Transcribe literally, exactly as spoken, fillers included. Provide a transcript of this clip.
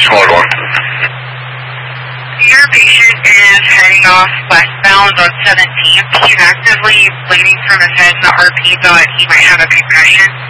Squad one. Your patient is heading off westbound on seventeenth. He's actively bleeding from his head in the R P, but he might have a concussion.